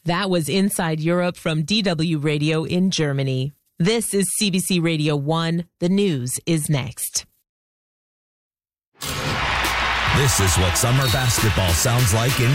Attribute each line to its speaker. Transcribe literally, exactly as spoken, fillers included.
Speaker 1: That was Inside Europe from D W Radio in Germany. This is C B C Radio one. The news is next.
Speaker 2: This is what summer basketball sounds like in